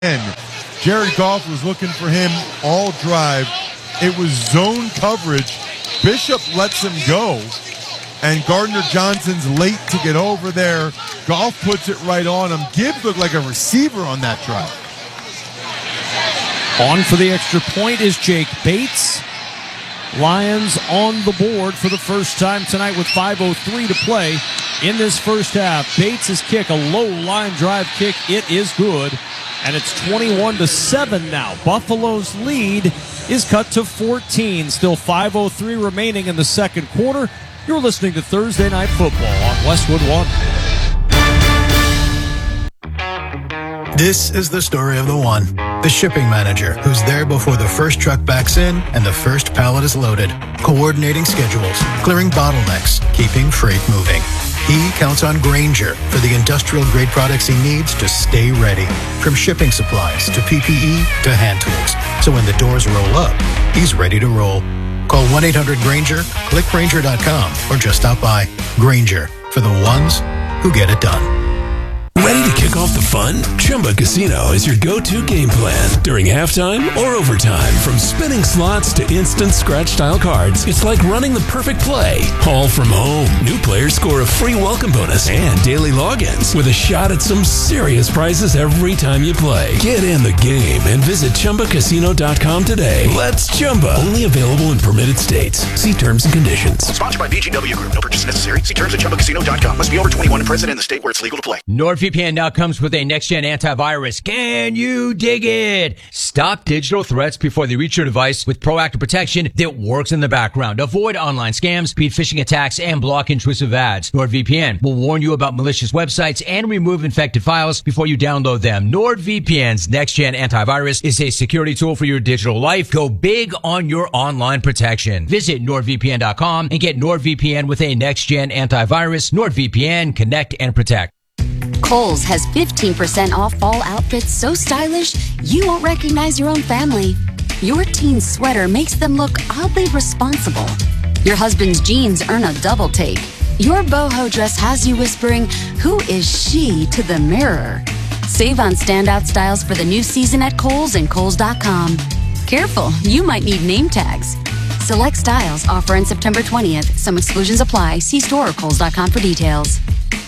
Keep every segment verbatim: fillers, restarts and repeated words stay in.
And Jared Goff was looking for him all drive. It was zone coverage. Bishop lets him go, and Gardner Johnson's late to get over there. Goff puts it right on him. Gibbs looked like a receiver on that drive. On for the extra point is Jake Bates. Lions on the board for the first time tonight with five oh three to play in this first half. Bates' kick, a low line drive kick. It is good. And it's twenty-one to seven now. Buffalo's lead is cut to fourteen. Still five oh three remaining in the second quarter. You're listening to Thursday Night Football on Westwood One. This is the story of the one. The shipping manager who's there before the first truck backs in and the first pallet is loaded. Coordinating schedules, clearing bottlenecks, keeping freight moving. He counts on Grainger for the industrial-grade products he needs to stay ready. From shipping supplies to P P E to hand tools. So when the doors roll up, he's ready to roll. Call one eight hundred Grainger, click Grainger dot com, or just stop by. Grainger, for the ones who get it done. Ready to kick off the fun? Chumba Casino is your go-to game plan during halftime or overtime. From spinning slots to instant scratch-style cards, it's like running the perfect play, all from home. New players score a free welcome bonus and daily logins with a shot at some serious prizes every time you play. Get in the game and visit Chumba Casino dot com today. Let's Chumba. Only available in permitted states. See terms and conditions. Sponsored by B G W Group. No purchase necessary. See terms at Chumba Casino dot com. Must be over twenty-one and present in the state where it's legal to play. NordVPN now comes with a next-gen antivirus. Can you dig it? Stop digital threats before they reach your device with proactive protection that works in the background. Avoid online scams, speed phishing attacks, and block intrusive ads. NordVPN will warn you about malicious websites and remove infected files before you download them. NordVPN's next-gen antivirus is a security tool for your digital life. Go big on your online protection. Visit Nord V P N dot com and get NordVPN with a next-gen antivirus. NordVPN, connect and protect. Kohl's has fifteen percent off fall outfits so stylish you won't recognize your own family. Your teen's sweater makes them look oddly responsible. Your husband's jeans earn a double take. Your boho dress has you whispering, "Who is she?" to the mirror. Save on standout styles for the new season at Kohl's and Kohl's dot com. Careful, you might need name tags. Select styles offer on September twentieth. Some exclusions apply. See store or Kohl's dot com for details.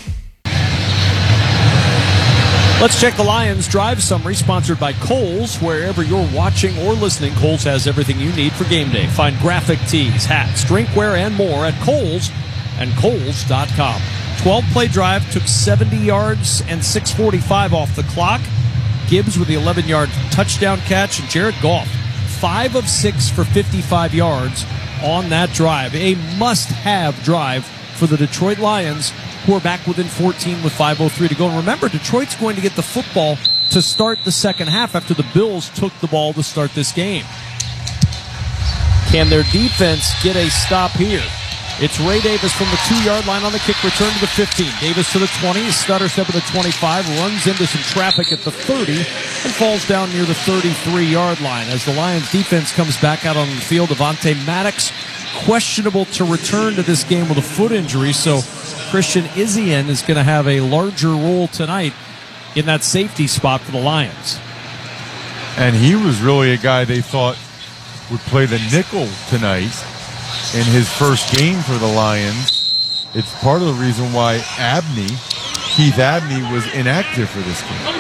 Let's check the Lions Drive Summary, sponsored by Kohl's. Wherever you're watching or listening, Kohl's has everything you need for game day. Find graphic tees, hats, drinkware, and more at Kohl's and Kohl's dot com. twelve-play drive took seventy yards and six forty-five off the clock. Gibbs with the eleven-yard touchdown catch, and Jared Goff, five of six for fifty-five yards on that drive. A must-have drive for the Detroit Lions, who are back within fourteen with five oh three to go. And remember, Detroit's going to get the football to start the second half after the Bills took the ball to start this game. Can their defense get a stop here? It's Ray Davis from the two-yard line on the kick return to the fifteen. Davis to the twenty, stutter step at the twenty-five, runs into some traffic at the thirty, and falls down near the thirty-three-yard line. As the Lions defense comes back out on the field, Avonte Maddox questionable to return to this game with a foot injury, so Christian Izien is going to have a larger role tonight in that safety spot for the Lions. And he was really a guy they thought would play the nickel tonight in his first game for the Lions. It's part of the reason why Abney, Keith Abney, was inactive for this game.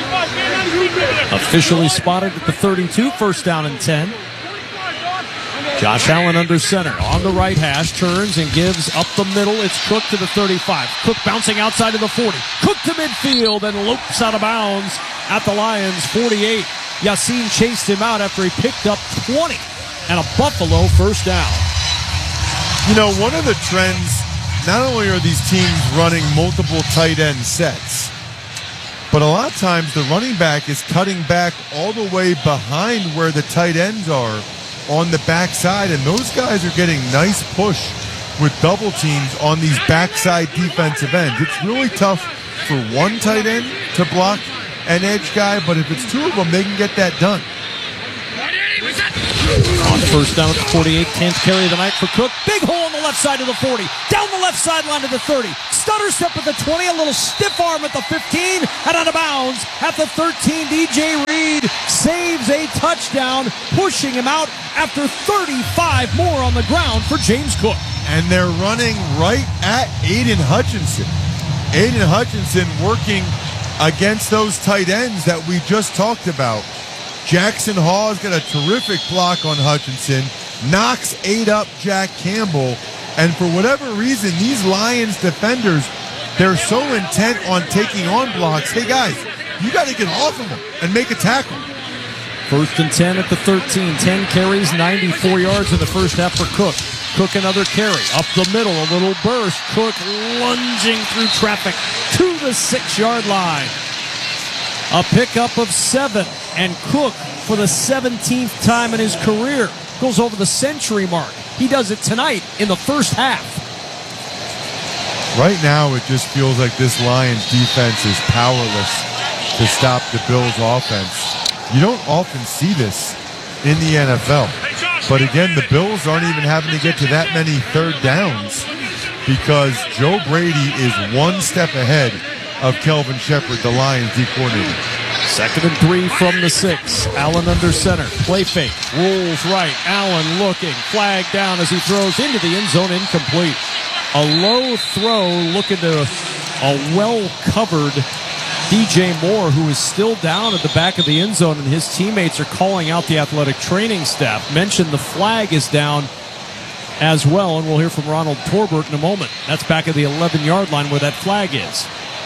Officially spotted at the thirty-two, first down and ten. Josh Allen under center on the right hash, turns and gives up the middle. It's Cook to the thirty-five. Cook bouncing outside of the forty. Cook to midfield and lopes out of bounds at the Lions forty-eight. Yassine chased him out after he picked up twenty and a Buffalo first down. You know, one of the trends, not only are these teams running multiple tight end sets, but a lot of times the running back is cutting back all the way behind where the tight ends are on the backside, and those guys are getting nice push with double teams on these backside defensive ends. It's really tough for one tight end to block an edge guy, but if it's two of them, they can get that done. On first down at the forty-eight, tenth carry of the night for Cook. Big hole on the left side of the forty. Down the left sideline to the thirty. Stutter step at the twenty. A little stiff arm at the fifteen. And out of bounds at the thirteen. D J Reed saves a touchdown, pushing him out after thirty-five more on the ground for James Cook. And they're running right at Aiden Hutchinson. Aiden Hutchinson working against those tight ends that we just talked about. Jackson Hall's got a terrific block on Hutchinson. Knox ate up Jack Campbell. And for whatever reason, these Lions defenders, they're so intent on taking on blocks. Hey, guys, you got to get off of them and make a tackle. First and ten at the thirteen. ten carries, ninety-four yards in the first half for Cook. Cook another carry. Up the middle, a little burst. Cook lunging through traffic to the six-yard line. A pickup of seven. And Cook, for the seventeenth time in his career, goes over the century mark. He does it tonight in the first half. Right now, it just feels like this Lions defense is powerless to stop the Bills' offense. You don't often see this in the N F L. But again, the Bills aren't even having to get to that many third downs because Joe Brady is one step ahead of Kelvin Shepard, the Lions D coordinator. Second and three from the six. Allen under center. Play fake. Rolls right. Allen looking. Flag down as he throws into the end zone. Incomplete. A low throw looking to a well-covered D J Moore, who is still down at the back of the end zone, and his teammates are calling out the athletic training staff. Mentioned the flag is down as well, and we'll hear from Ronald Torbert in a moment. That's back at the eleven-yard line where that flag is.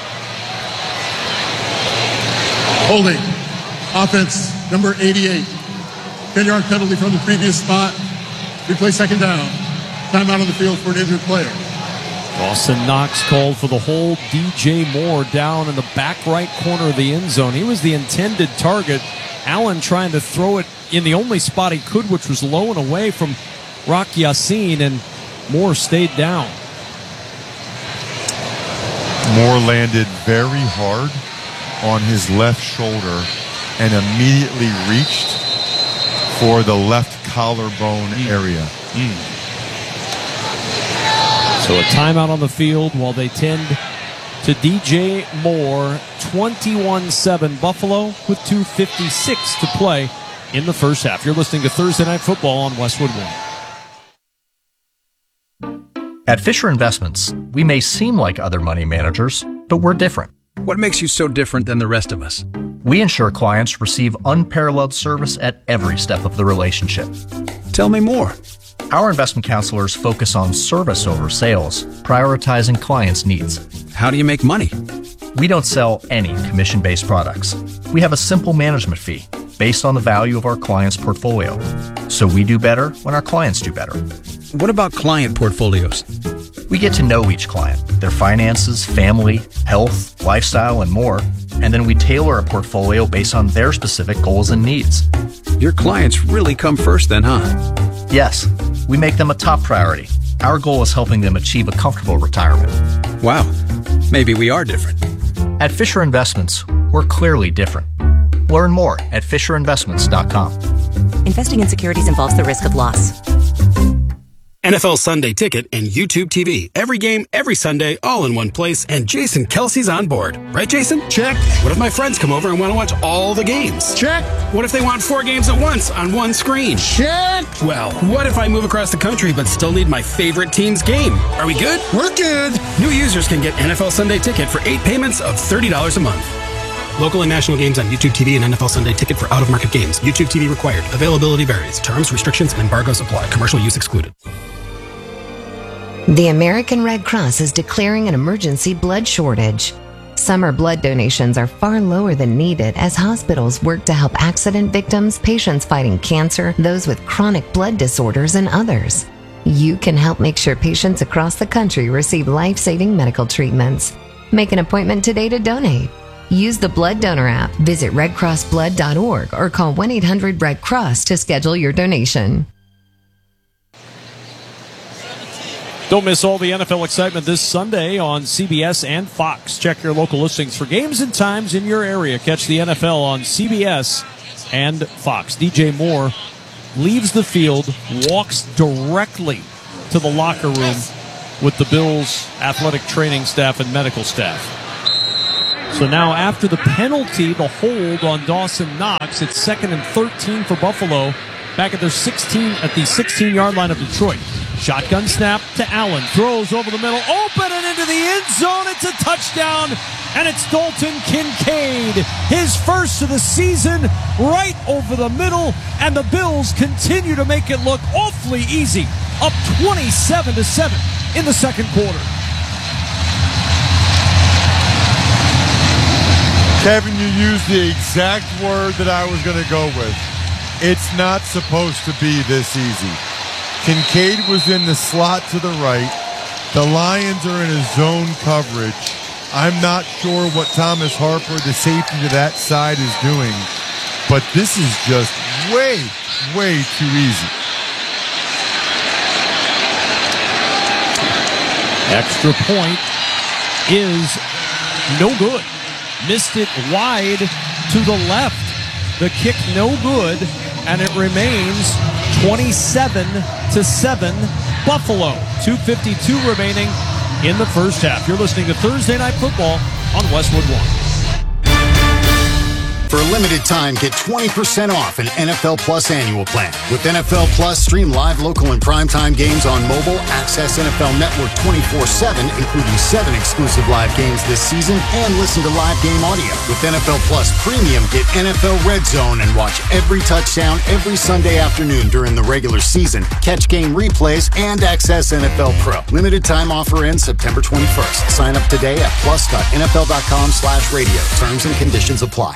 Holding. Offense, number eighty-eight. ten-yard penalty from the previous spot. Replay second down. Timeout on the field for an injured player. Dawson Knox called for the hold. D J Moore down in the back right corner of the end zone. He was the intended target. Allen trying to throw it in the only spot he could, which was low and away from Rock Ya-Sin, and Moore stayed down. Moore landed very hard on his left shoulder and immediately reached for the left collarbone mm. area. Mm. So a timeout on the field while they tend to D J Moore. Twenty-one seven Buffalo with two fifty-six to play in the first half. You're listening to Thursday Night Football on Westwood One. At Fisher Investments, we may seem like other money managers, but we're different. What makes you so different than the rest of us? We ensure clients receive unparalleled service at every step of the relationship. Tell me more. Our investment counselors focus on service over sales, prioritizing clients' needs. How do you make money? We don't sell any commission-based products. We have a simple management fee based on the value of our clients' portfolio. So we do better when our clients do better. What about client portfolios? We get to know each client, their finances, family, health, lifestyle, and more, and then we tailor a portfolio based on their specific goals and needs. Your clients really come first then, huh? Yes, we make them a top priority. Our goal is helping them achieve a comfortable retirement. Wow, maybe we are different. At Fisher Investments, we're clearly different. Learn more at fisher investments dot com. Investing in securities involves the risk of loss. N F L Sunday Ticket and YouTube T V. Every game, every Sunday, all in one place, and Jason Kelsey's on board. Right, Jason? Check. What if my friends come over and want to watch all the games? Check. What if they want four games at once on one screen? Check. Well, what if I move across the country but still need my favorite team's game? Are we good? We're good. New users can get N F L Sunday Ticket for eight payments of thirty dollars a month. Local and national games on YouTube T V and N F L Sunday Ticket for out-of-market games. YouTube T V required. Availability varies. Terms, restrictions, and embargoes apply. Commercial use excluded. The American Red Cross is declaring an emergency blood shortage. Summer blood donations are far lower than needed as hospitals work to help accident victims, patients fighting cancer, those with chronic blood disorders, and others. You can help make sure patients across the country receive life-saving medical treatments. Make an appointment today to donate. Use the Blood Donor app, visit red cross blood dot org, or call one eight hundred red cross to schedule your donation. Don't miss all the N F L excitement this Sunday on C B S and Fox. Check your local listings for games and times in your area. Catch the N F L on C B S and Fox. D J Moore leaves the field, walks directly to the locker room with the Bills' athletic training staff and medical staff. So now after the penalty, the hold on Dawson Knox, it's second and thirteen for Buffalo, back at their sixteen at the sixteen-yard line of Detroit. Shotgun snap to Allen, throws over the middle, open and into the end zone. It's a touchdown, and it's Dalton Kincaid, his first of the season, right over the middle, and the Bills continue to make it look awfully easy, up twenty-seven to seven in the second quarter. Kevin, you used the exact word that I was going to go with. It's not supposed to be this easy. Kincaid was in the slot to the right. The Lions are in a zone coverage. I'm not sure what Thomas Harper, the safety to that side, is doing, but this is just way, way too easy. Extra point is no good. Missed it wide to the left. The kick no good, and it remains twenty-seven to seven Buffalo. two fifty-two remaining in the first half. You're listening to Thursday Night Football on Westwood One. For a limited time, get twenty percent off an N F L Plus annual plan. With N F L Plus, stream live, local, and primetime games on mobile, access N F L Network twenty-four seven, including seven exclusive live games this season, and listen to live game audio. With N F L Plus Premium, get N F L Red Zone and watch every touchdown every Sunday afternoon during the regular season, catch game replays, and access N F L Pro. Limited time offer ends September twenty-first. Sign up today at plus dot N F L dot com slash radio. Terms and conditions apply.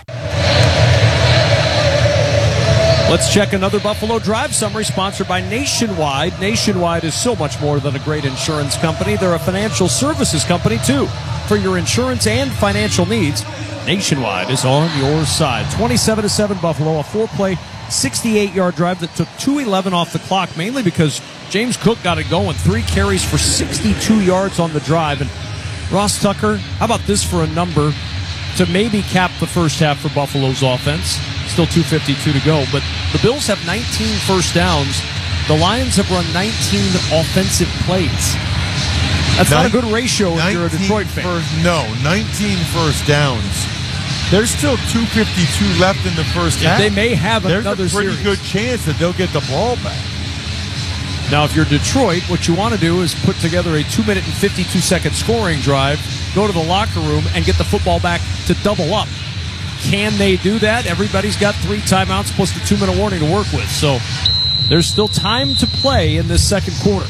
Let's check another Buffalo Drive summary sponsored by Nationwide. Nationwide is so much more than a great insurance company. They're a financial services company, too. For your insurance and financial needs, Nationwide is on your side. twenty-seven to seven Buffalo, a four-play, sixty-eight-yard drive that took two eleven off the clock, mainly because James Cook got it going. Three carries for sixty-two yards on the drive. And Ross Tucker, how about this for a number to maybe cap the first half for Buffalo's offense? Still two fifty-two to go, but the Bills have nineteen first downs. The Lions have run nineteen offensive plays. That's not a good ratio if you're a Detroit fan. First, no, nineteen first downs. There's still two fifty-two left in the first Yeah, half. they may have There's another a pretty series. good chance that they'll get the ball back. Now, if you're Detroit, what you want to do is put together a two-minute and fifty-two second scoring drive, go to the locker room, and get the football back to double up. Can they do that? Everybody's got three timeouts plus the two-minute warning to work with. So there's still time to play in this second quarter.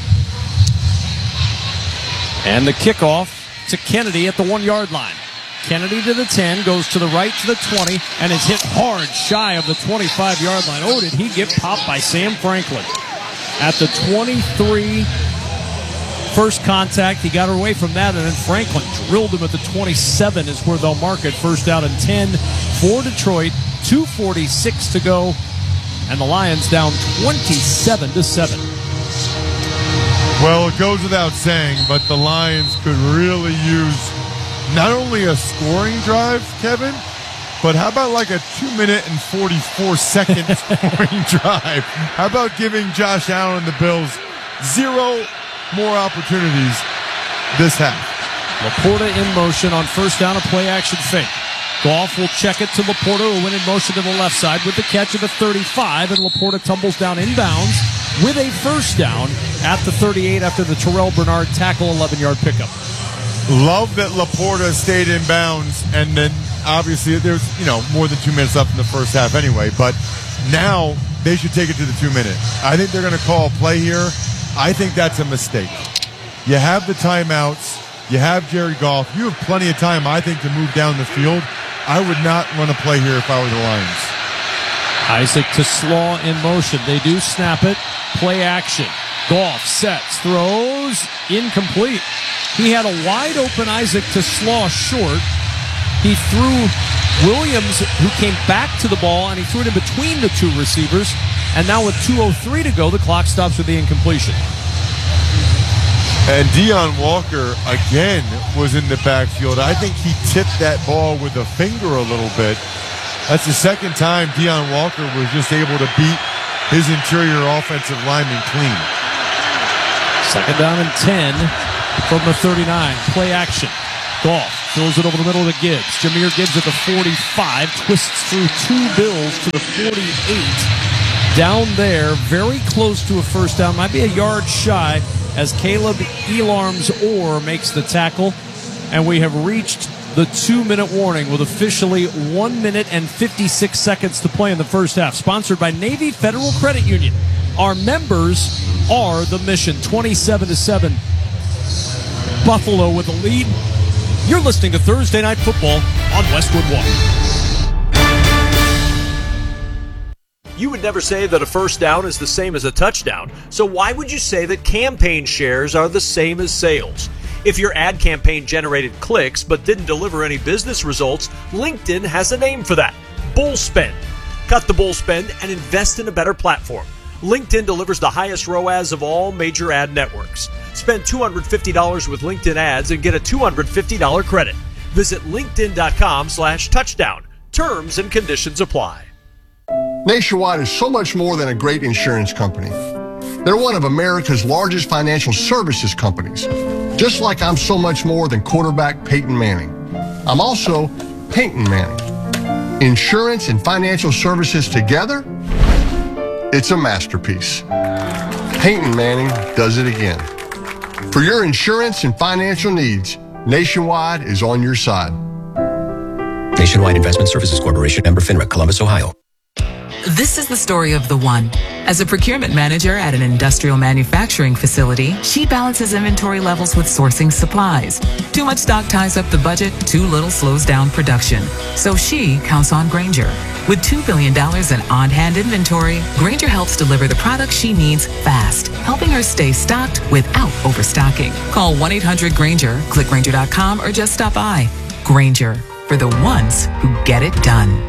And the kickoff to Kennedy at the one-yard line. Kennedy to the ten, goes to the right to the twenty, and is hit hard shy of the twenty-five-yard line. Oh, did he get popped by Sam Franklin? At the twenty-three, first contact, he got away from that, and then Franklin drilled him at the twenty-seven is where they'll mark it. First down and ten for Detroit. two forty-six to go, and the Lions down twenty-seven to seven. Well, it goes without saying, but the Lions could really use not only a scoring drive, Kevin, but how about like a two-minute and forty-four second scoring drive? How about giving Josh Allen and the Bills zero more opportunities this half? Laporta in motion on first down, a play-action fake. Goff will check it to Laporta, who went in motion to the left side with the catch at the thirty-five, and Laporta tumbles down inbounds with a first down at the thirty-eight after the Terrell Bernard tackle, eleven-yard pickup. Love that Laporta stayed in bounds, and then obviously there's, you know, more than two minutes left in the first half anyway, but now they should take it to the two-minute. I think they're going to call a play here. I think that's a mistake. You have the timeouts. You have Jerry Goff. You have plenty of time, I think, to move down the field. I would not run a play here if I were the Lions. Isaac to Slaw in motion. They do snap it. Play action. Goff sets, throws, incomplete. He had a wide open Isaac to Slaw short. He threw Williams, who came back to the ball, and he threw it in between the two receivers. And now with two oh three to go, the clock stops with the incompletion. And Deion Walker, again, was in the backfield. I think he tipped that ball with a finger a little bit. That's the second time Deion Walker was just able to beat his interior offensive lineman clean. Second down and ten from the thirty-nine. Play action. Goff throws it over the middle to Gibbs. Jahmyr Gibbs at the forty-five. Twists through two Bills to the forty-eight. Down there, very close to a first down. Might be a yard shy as Caleb Elarms-Orr makes the tackle. And we have reached the two-minute warning with officially one minute and fifty-six seconds to play in the first half. Sponsored by Navy Federal Credit Union. Our members are the mission. twenty-seven to seven. Buffalo with the lead. You're listening to Thursday Night Football on Westwood One. You would never say that a first down is the same as a touchdown, so why would you say that campaign shares are the same as sales? If your ad campaign generated clicks but didn't deliver any business results, LinkedIn has a name for that: bull spend. Cut the bull spend and invest in a better platform. LinkedIn delivers the highest R O A S of all major ad networks. Spend two hundred fifty dollars with LinkedIn ads and get a two hundred fifty dollars credit. Visit linkedin.com slash touchdown. Terms and conditions apply. Nationwide is so much more than a great insurance company. They're one of America's largest financial services companies. Just like I'm so much more than quarterback Peyton Manning. I'm also Peyton Manning. Insurance and financial services together? It's a masterpiece. Peyton Manning does it again. For your insurance and financial needs, Nationwide is on your side. Nationwide Investment Services Corporation, member FINRA, Columbus, Ohio. This is the story of the one. As a procurement manager at an industrial manufacturing facility, she balances inventory levels with sourcing supplies. Too much stock ties up the budget, too little slows down production. So she counts on Grainger. With two billion dollars in on-hand inventory, Grainger helps deliver the products she needs fast, helping her stay stocked without overstocking. Call one eight hundred Grainger, click Grainger dot com, or just stop by. Grainger, for the ones who get it done.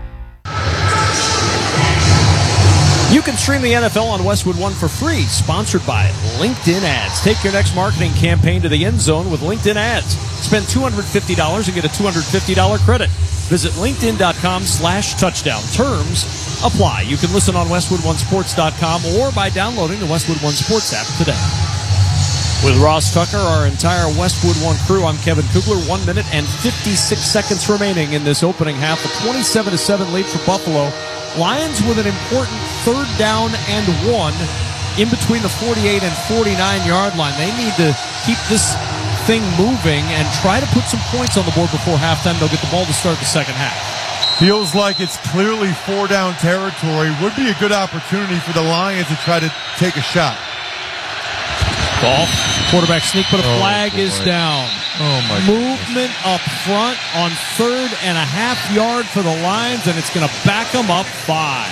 You can stream the N F L on Westwood One for free, sponsored by LinkedIn Ads. Take your next marketing campaign to the end zone with LinkedIn Ads. Spend two hundred fifty dollars and get a two hundred fifty dollars credit. Visit linkedin.com slash touchdown. Terms apply. You can listen on westwood one sports dot com or by downloading the Westwood One Sports app today. With Ross Tucker, our entire Westwood One crew, I'm Kevin Kugler. One minute and fifty-six seconds remaining in this opening half. A twenty-seven to seven lead for Buffalo. Lions with an important third down and one in between the forty-eight and forty-nine yard line. They need to keep this thing moving and try to put some points on the board before halftime. They'll get the ball to start the second half. Feels like it's clearly four down territory. Would be a good opportunity for the Lions to try to take a shot. Ball, quarterback sneak, but a oh, flag boy. is down. Oh, my Movement goodness. up front on third and a half yard for the Lions, and it's going to back them up five.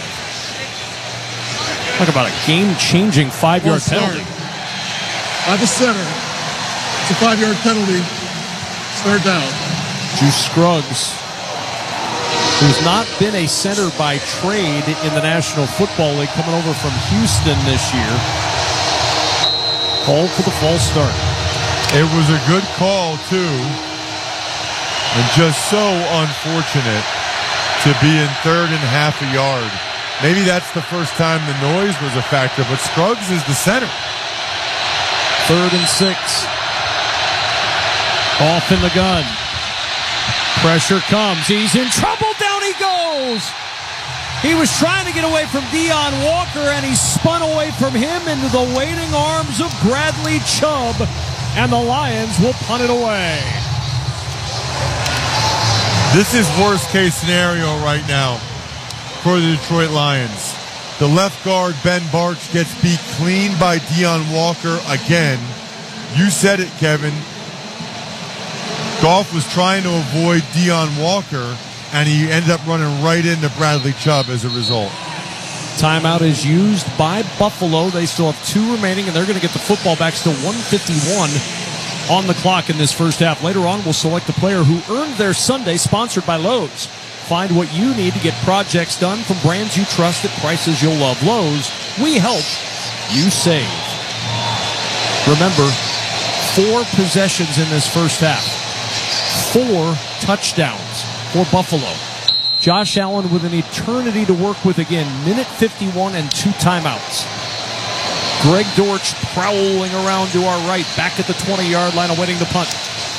Talk about a game-changing five-yard Well, penalty. By the center. It's a five-yard penalty. It's third down. Juice Scruggs, who's not been a center by trade in the National Football League, coming over from Houston this year. Called for the false start. It was a good call, too. And just so unfortunate to be in third and half a yard. Maybe that's the first time the noise was a factor, but Scruggs is the center. Third and six. Off in the gun. Pressure comes. He's in trouble. Down he goes. He was trying to get away from Dion Walker, and he spun away from him into the waiting arms of Bradley Chubb, and the Lions will punt it away. This is worst-case scenario right now for the Detroit Lions. The left guard, Ben Barch, gets beat clean by Dion Walker again. You said it, Kevin. Goff was trying to avoid Dion Walker, and he ended up running right into Bradley Chubb as a result. Timeout is used by Buffalo. They still have two remaining, and they're going to get the football back. Still one fifty-one on the clock in this first half. Later on, we'll select the player who earned their Sunday, sponsored by Lowe's. Find what you need to get projects done from brands you trust at prices you'll love. Lowe's, we help, you save. Remember, four possessions in this first half. Four touchdowns for Buffalo. Josh Allen with an eternity to work with again. Minute fifty-one and two timeouts. Greg Dortch prowling around to our right, back at the twenty-yard line awaiting the punt.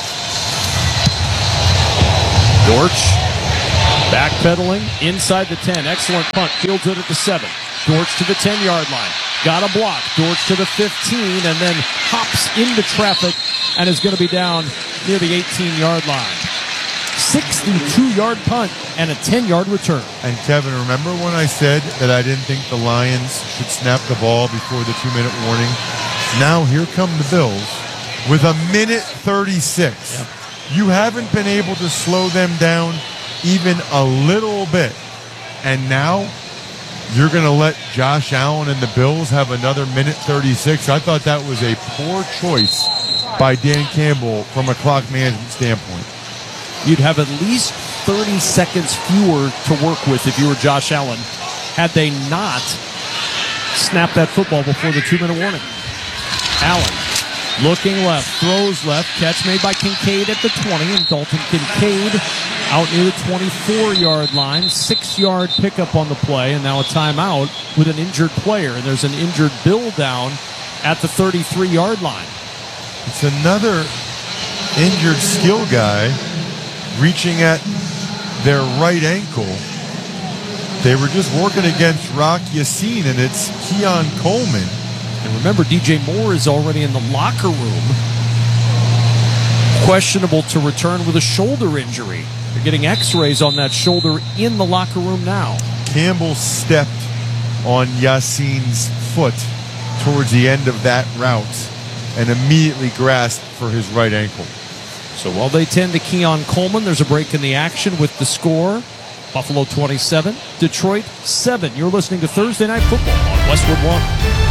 Dortch backpedaling inside the ten. Excellent punt. Fields it at the seven. Dortch to the ten-yard line. Got a block. Dortch to the fifteen and then hops into traffic and is going to be down near the eighteen-yard line. sixty-two-yard punt and a ten-yard return. And Kevin, remember when I said that I didn't think the Lions should snap the ball before the two-minute warning? Now here come the Bills with a minute thirty-six. Yep. You haven't been able to slow them down even a little bit. And now you're going to let Josh Allen and the Bills have another minute thirty-six. I thought that was a poor choice by Dan Campbell from a clock management standpoint. You'd have at least thirty seconds fewer to work with if you were Josh Allen had they not snapped that football before the two-minute warning. Allen looking left, throws left, catch made by Kincaid at the twenty, and Dalton Kincaid out near the twenty-four-yard line. Six-yard pickup on the play, and now a timeout with an injured player. And there's an injured Bill down at the thirty-three-yard line. It's another injured skill guy reaching at their right ankle. They were just working against Rock Yassin, and it's Keon Coleman. And remember, D J Moore is already in the locker room. Questionable to return with a shoulder injury. They're getting x-rays on that shoulder in the locker room now. Campbell stepped on Yassin's foot towards the end of that route and immediately grasped for his right ankle. So while they tend to Keon Coleman, there's a break in the action with the score. Buffalo twenty-seven, Detroit seven. You're listening to Thursday Night Football on Westwood One.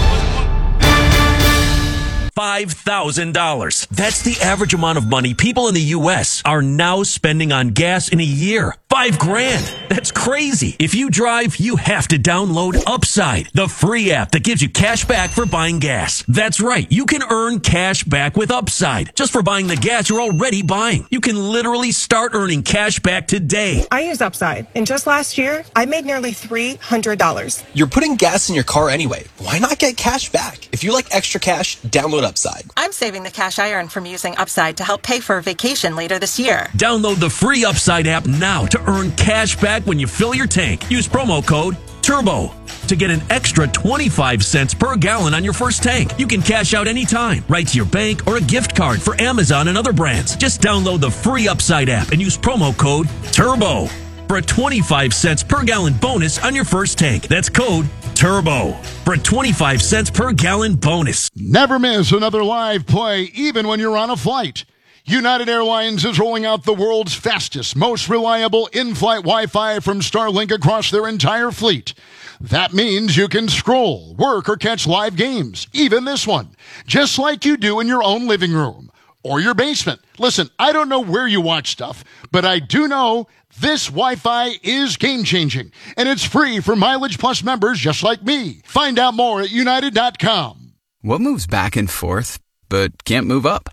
five thousand dollars. That's the average amount of money people in the U S are now spending on gas in a year. Five grand. That's crazy. If you drive, you have to download Upside, the free app that gives you cash back for buying gas. That's right. You can earn cash back with Upside just for buying the gas you're already buying. You can literally start earning cash back today. I use Upside, and just last year, I made nearly three hundred dollars. You're putting gas in your car anyway. Why not get cash back? If you like extra cash, download Upside. I'm saving the cash I earn from using Upside to help pay for a vacation later this year. Download the free Upside app now to earn cash back when you fill your tank. Use promo code TURBO to get an extra twenty-five cents per gallon on your first tank. You can cash out anytime, right to your bank or a gift card for Amazon and other brands. Just download the free Upside app and use promo code TURBO for a twenty-five cents per gallon bonus on your first tank. That's code TURBO for a twenty-five cents per gallon bonus. Never miss another live play, even when you're on a flight. United Airlines is rolling out the world's fastest, most reliable in-flight Wi-Fi from Starlink across their entire fleet. That means you can scroll, work, or catch live games, even this one, just like you do in your own living room or your basement. Listen, I don't know where you watch stuff, but I do know this Wi-Fi is game-changing, and it's free for Mileage Plus members just like me. Find out more at United dot com. What moves back and forth, but can't move up?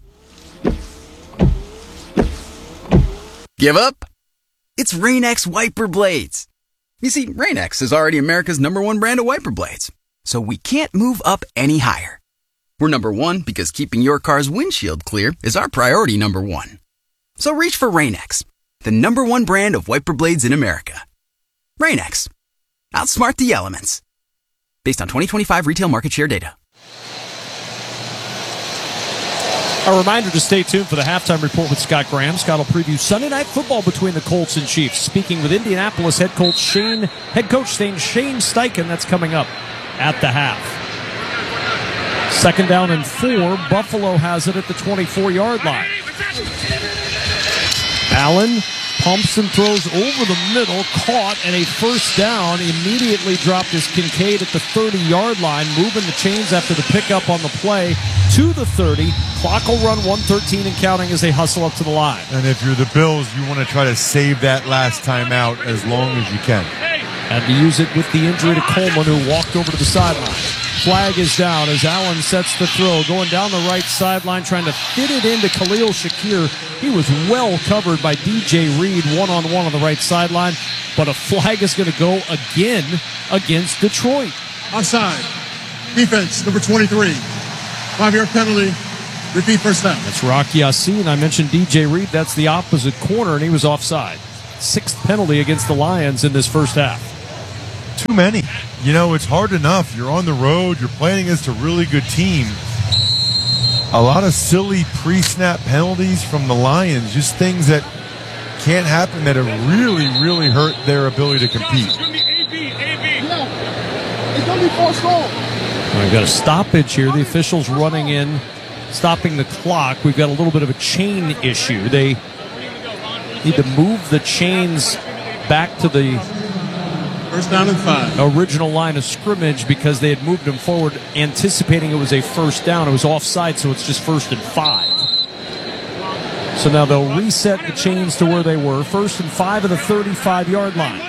Give up? It's Rain-X wiper blades. You see, Rain-X is already America's number one brand of wiper blades, so we can't move up any higher. We're number one because keeping your car's windshield clear is our priority number one. So reach for Rain-X, the number one brand of wiper blades in America. Rain-X. Outsmart the elements. Based on twenty twenty-five retail market share data. A reminder to stay tuned for the halftime report with Scott Graham. Scott will preview Sunday Night Football between the Colts and Chiefs. Speaking with Indianapolis head coach Shane, head coach Shane Steichen, that's coming up at the half. Second down and four. Buffalo has it at the twenty-four-yard line. Allen pumps and throws over the middle, caught, and a first down. Immediately dropped his Kincaid at the thirty-yard line, moving the chains after the pickup on the play to the thirty. Clock will run one thirteen and counting as they hustle up to the line. And if you're the Bills, you want to try to save that last time out as long as you can. And to use it with the injury to Coleman, who walked over to the sideline. Flag is down as Allen sets the throw. Going down the right sideline, trying to fit it into Khalil Shakir. He was well covered by D J Reed, one-on-one on the right sideline. But a flag is going to go again against Detroit. Offside. Defense, number twenty-three. Five-yard penalty. Repeat first down. That's Rocky Yassin. I mentioned D J Reed. That's the opposite corner, and he was offside. Sixth penalty against the Lions in this first half. Too many. You know, it's hard enough. You're on the road. You're playing against a really good team. A lot of silly pre-snap penalties from the Lions. Just things that can't happen that have really, really hurt their ability to compete. It's going to be forced goal. We've got a stoppage here. The officials running in, stopping the clock. We've got a little bit of a chain issue. They need to move the chains back to the first down and five. Original line of scrimmage because they had moved them forward, anticipating it was a first down. It was offside, so it's just first and five. So now they'll reset the chains to where they were. First and five of the thirty-five-yard line.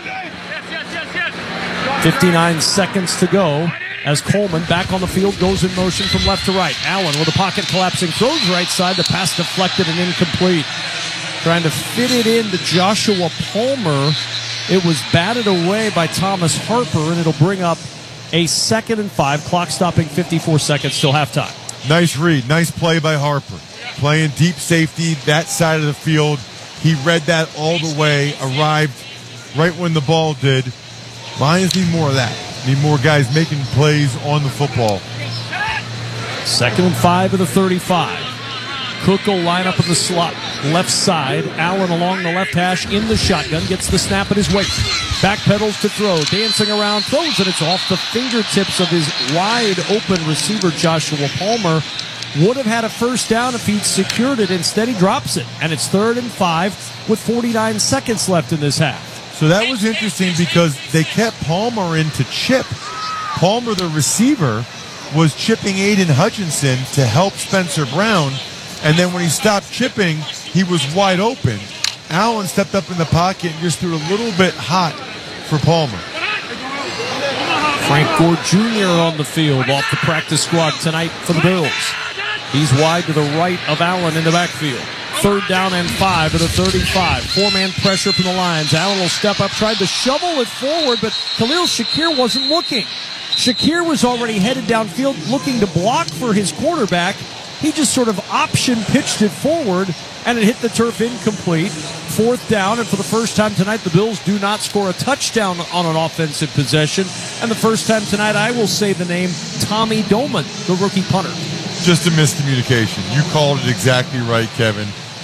fifty-nine seconds to go as Coleman back on the field goes in motion from left to right. Allen with a pocket collapsing, throws right side. The pass deflected and incomplete. Trying to fit it into Joshua Palmer. It was batted away by Thomas Harper, and it'll bring up a second and five. Clock stopping fifty-four seconds till halftime. Nice read. Nice play by Harper. Playing deep safety, that side of the field. He read that all the way, arrived right when the ball did. Lions need more of that. Need more guys making plays on the football. Second and five of the thirty-five. Cook will line up in the slot, left side. Allen along the left hash in the shotgun, gets the snap at his waist. Backpedals to throw, dancing around, throws, and it's off the fingertips of his wide open receiver, Joshua Palmer. Would have had a first down if he'd secured it. Instead, he drops it. And it's third and five with forty-nine seconds left in this half. So that was interesting because they kept Palmer in to chip. Palmer, the receiver, was chipping Aiden Hutchinson to help Spencer Brown. And then when he stopped chipping, he was wide open. Allen stepped up in the pocket and just threw a little bit hot for Palmer. Frank Gore Junior on the field off the practice squad tonight for the Bills. He's wide to the right of Allen in the backfield. Third down and five at the thirty-five. Four-man pressure from the Lions. Allen will step up, tried to shovel it forward, but Khalil Shakir wasn't looking. Shakir was already headed downfield looking to block for his quarterback. He just sort of option pitched it forward, and it hit the turf incomplete. Fourth down, and for the first time tonight, the Bills do not score a touchdown on an offensive possession. And the first time tonight, I will say the name Tommy Doman, the rookie punter. Just a miscommunication. You called it exactly right, Kevin.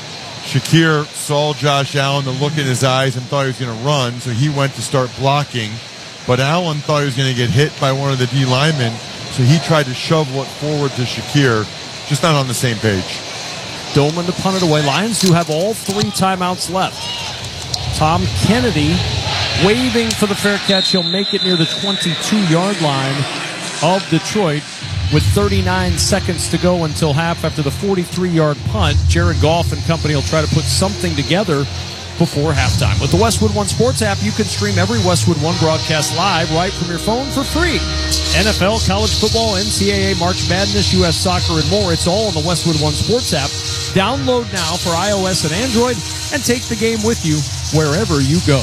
Shakir saw Josh Allen, the look in his eyes, and thought he was going to run, so he went to start blocking. But Allen thought he was going to get hit by one of the D linemen, so he tried to shovel it forward to Shakir. Just not on the same page. Doman to punt it away. Lions do have all three timeouts left. Tom Kennedy waving for the fair catch. He'll make it near the twenty-two-yard line of Detroit with thirty-nine seconds to go until half after the forty-three-yard punt. Jared Goff and company will try to put something together before halftime. With the Westwood One Sports app, you can stream every Westwood One broadcast live right from your phone for free. N F L, college football, N C double A, March Madness, U S Soccer, and more. It's all on the Westwood One Sports app. Download now for iOS and Android and take the game with you wherever you go.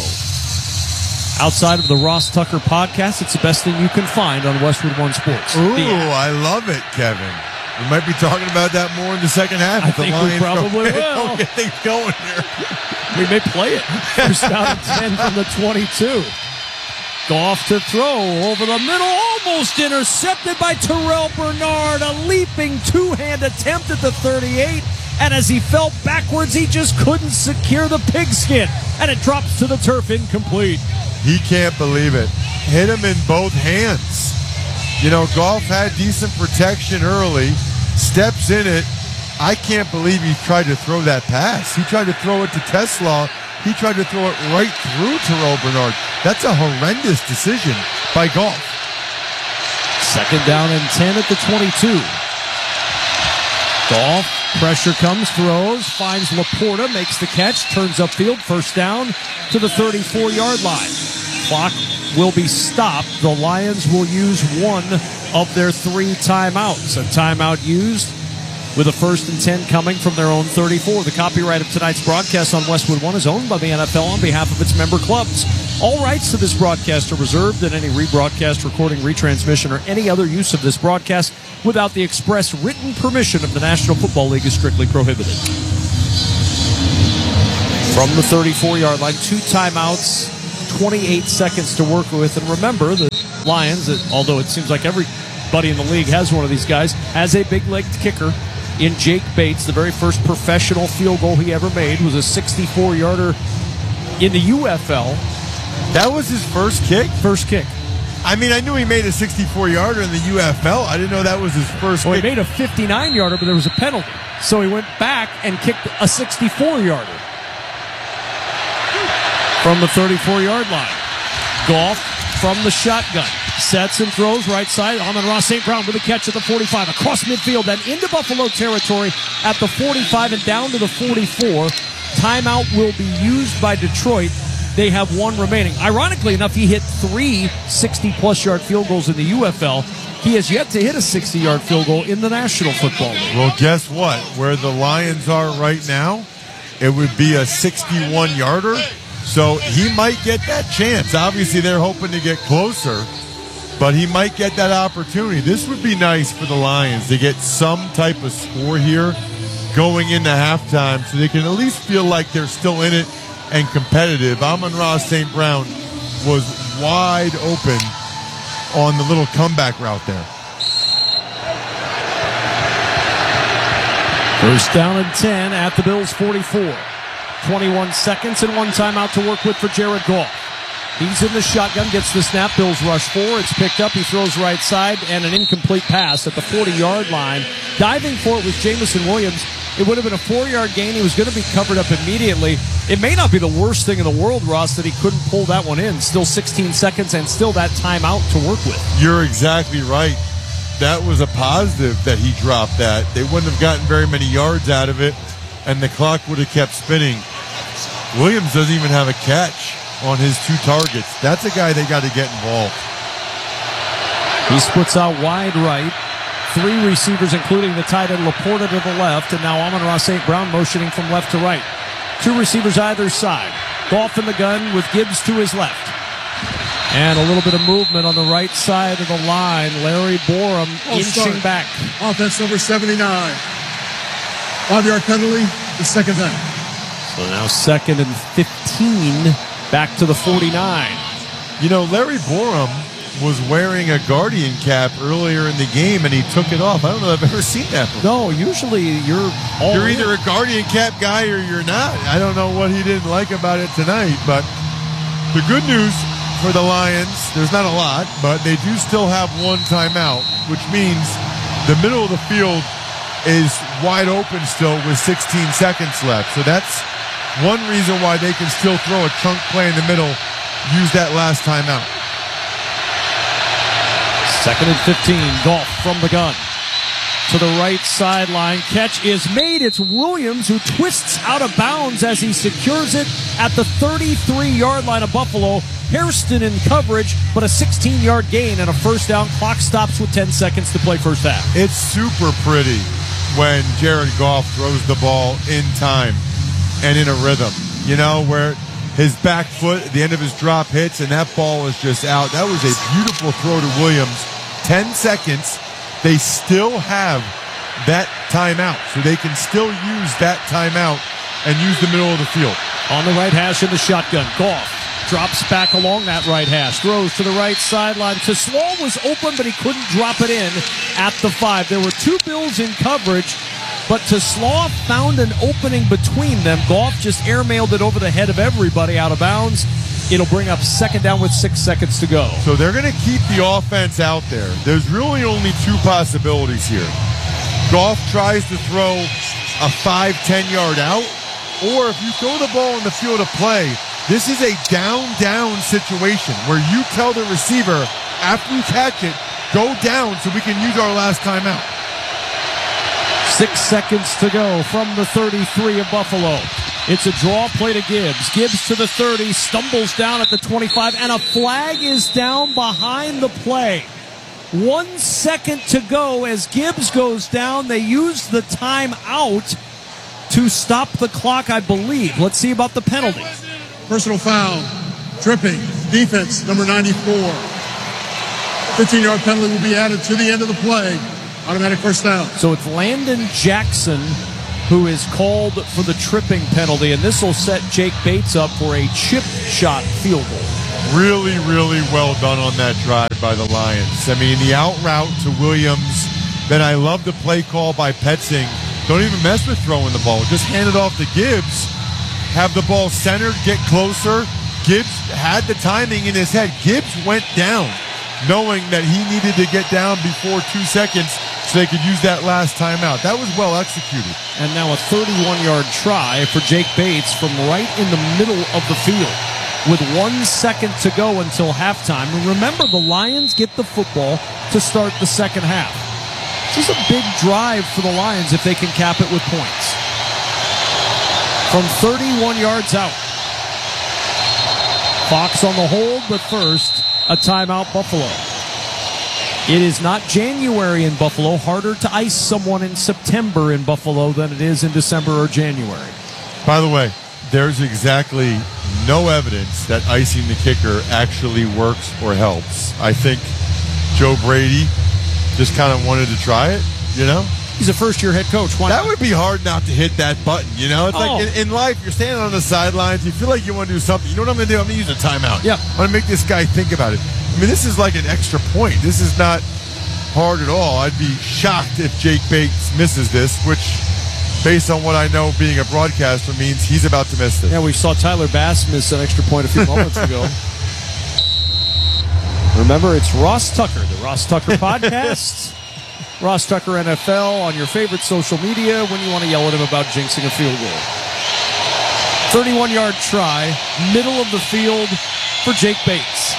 Outside of the Ross Tucker podcast, it's the best thing you can find on Westwood One Sports. Ooh, I love it, Kevin. We might be talking about that more in the second half. I if the think Lions we probably don't, will. Don't get things going here. We may play it. First down and ten from the twenty-two. Goff to throw over the middle, almost intercepted by Terrell Bernard. A leaping two-hand attempt at the thirty-eight. And as he fell backwards, he just couldn't secure the pigskin. And it drops to the turf incomplete. He can't believe it. Hit him in both hands. You know, Goff had decent protection early, steps in it. I can't believe he tried to throw that pass. He tried to throw it to Tesla. He tried to throw it right through Terrell Bernard. That's a horrendous decision by Goff. Second down and ten at the twenty-two. Goff, pressure comes, throws, finds Laporta, makes the catch, turns upfield, first down to the thirty-four-yard line. Clock will be stopped. The Lions will use one of their three timeouts. A timeout used with a first and ten coming from their own thirty-four. The copyright of tonight's broadcast on Westwood One is owned by the N F L on behalf of its member clubs. All rights to this broadcast are reserved, and any rebroadcast, recording, retransmission, or any other use of this broadcast without the express written permission of the National Football League is strictly prohibited. From the thirty-four-yard line, two timeouts, twenty-eight seconds to work with. And remember, the Lions, although it seems like everybody in the league has one of these guys, has a big-legged kicker in Jake Bates. The very first professional field goal he ever made was a sixty-four-yarder in the U F L. That was his first kick? First kick. I mean, I knew he made a sixty-four-yarder in the U F L. I didn't know that was his first well, kick. He made a fifty-nine-yarder, but there was a penalty. So he went back and kicked a sixty-four-yarder from the thirty-four-yard line. Goff from the shotgun. Sets and throws right side. Amon-Ra Saint Brown with a catch at the forty-five. Across midfield, then into Buffalo territory at the forty-five and down to the forty-four. Timeout will be used by Detroit. They have one remaining. Ironically enough, he hit three sixty-plus yard field goals in the U F L. He has yet to hit a sixty-yard field goal in the National Football League. Well, guess what? Where the Lions are right now, it would be a sixty-one-yarder. So he might get that chance. Obviously, they're hoping to get closer, but he might get that opportunity. This would be nice for the Lions to get some type of score here going into halftime so they can at least feel like they're still in it and competitive. Amon-Ra Saint Brown was wide open on the little comeback route there. First down and ten at the Bills' forty-four. twenty-one seconds and one timeout to work with for Jared Goff. He's in the shotgun, gets the snap. Bills rush four. It's picked up. He throws right side and an incomplete pass at the forty-yard line. Diving for it was Jameson Williams. It would have been a four-yard gain. He was going to be covered up immediately. It may not be the worst thing in the world, Ross, that he couldn't pull that one in. Still sixteen seconds and still that timeout to work with. You're exactly right. That was a positive that he dropped that. They wouldn't have gotten very many yards out of it, and the clock would have kept spinning. Williams doesn't even have a catch on his two targets. That's a guy they got to get involved. He splits out wide right. Three receivers, including the tight end Laporta to the left, and now Amon-Ra Saint Brown motioning from left to right. Two receivers either side. Goff in the gun with Gibbs to his left. And a little bit of movement on the right side of the line. Larry Borum All inching start. back. Offense number seventy-nine. Five-yard penalty, the second down. So now second and fifteen, back to the forty-nine. You know, Larry Borum was wearing a Guardian cap earlier in the game, and he took it off. I don't know if I've ever seen that before. No, usually you're all You're in. either a Guardian cap guy or you're not. I don't know what he didn't like about it tonight, but the good news for the Lions, there's not a lot, but they do still have one timeout, which means the middle of the field is wide open still with sixteen seconds left. So that's one reason why they can still throw a chunk play in the middle, use that last timeout. Second and fifteen, Goff from the gun. To the right sideline. Catch is made. It's Williams who twists out of bounds as he secures it at the thirty-three-yard line of Buffalo. Hairston in coverage, but a sixteen-yard gain and a first down. Clock stops with ten seconds to play first half. It's super pretty when Jared Goff throws the ball in time and in a rhythm. You know, where his back foot at the end of his drop hits and that ball is just out. That was a beautiful throw to Williams. ten seconds. They still have that timeout, so they can still use that timeout and use the middle of the field. On the right hash in the shotgun, Goff drops back along that right hash, throws to the right sideline. Tesslaw was open, but he couldn't drop it in at the five. There were two Bills in coverage, but Tesslaw found an opening between them. Goff just airmailed it over the head of everybody out of bounds. It'll bring up second down with six seconds to go. So they're going to keep the offense out there. There's really only two possibilities here. Goff tries to throw a five, ten-yard out, or if you throw the ball in the field of play, this is a down-down situation where you tell the receiver, after you catch it, go down so we can use our last timeout. Six seconds to go from the thirty-three of Buffalo. It's a draw play to Gibbs. Gibbs to the thirty, stumbles down at the twenty-five, and a flag is down behind the play. One second to go as Gibbs goes down. They use the timeout to stop the clock, I believe. Let's see about the penalty. Personal foul, tripping, defense, number ninety-four. fifteen-yard penalty will be added to the end of the play. Automatic first down. So it's Landon Jackson who is called for the tripping penalty, and this will set Jake Bates up for a chip shot field goal. Really, really well done on that drive by the Lions. I mean, the out route to Williams. Then I love the play call by Petzing. Don't even mess with throwing the ball. Just hand it off to Gibbs. Have the ball centered, get closer. Gibbs had the timing in his head. Gibbs went down, knowing that he needed to get down before two seconds so they could use that last timeout. That was well executed. And now a thirty-one-yard try for Jake Bates from right in the middle of the field with one second to go until halftime. And remember, the Lions get the football to start the second half. This is a big drive for the Lions if they can cap it with points. From thirty-one yards out. Fox on the hold, but first, a timeout Buffalo. It is not January in Buffalo. Harder to ice someone in September in Buffalo than it is in December or January. By the way, there's exactly no evidence that icing the kicker actually works or helps. I think Joe Brady just kind of wanted to try it, you know? He's a first-year head coach. Why that not? would be hard not to hit that button, you know? It's Oh. like in, in life, you're standing on the sidelines, you feel like you want to do something. You know what I'm going to do? I'm going to use a timeout. Yeah. I'm going to make this guy think about it. I mean, this is like an extra point. This is not hard at all. I'd be shocked if Jake Bates misses this, which, based on what I know being a broadcaster, means he's about to miss this. Yeah, we saw Tyler Bass miss an extra point a few moments ago. Remember, it's Ross Tucker, the Ross Tucker Podcast. Ross Tucker N F L on your favorite social media when you want to yell at him about jinxing a field goal. thirty-one-yard try, middle of the field for Jake Bates.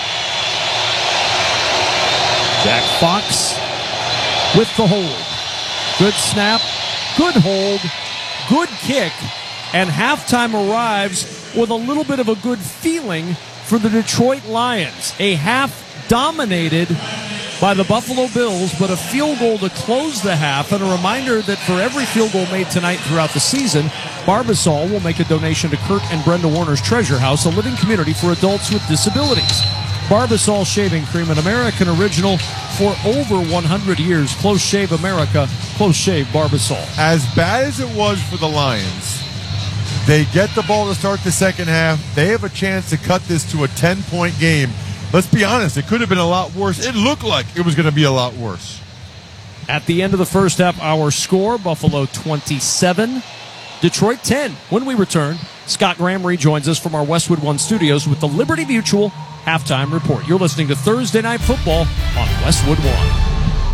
Jack Fox with the hold. Good snap, good hold, good kick, and halftime arrives with a little bit of a good feeling for the Detroit Lions. A half dominated by the Buffalo Bills, but a field goal to close the half, and a reminder that for every field goal made tonight throughout the season, Barbasol will make a donation to Kurt and Brenda Warner's Treasure House, a living community for adults with disabilities. Barbasol Shaving Cream, an American original for over one hundred years. Close Shave America, Close Shave Barbasol. As bad as it was for the Lions, they get the ball to start the second half. They have a chance to cut this to a ten-point game. Let's be honest, it could have been a lot worse. It looked like it was going to be a lot worse. At the end of the first half, our score, Buffalo twenty-seven, Detroit ten. When we return, Scott Graham rejoins us from our Westwood One studios with the Liberty Mutual Halftime Report. You're listening to Thursday Night Football on Westwood One.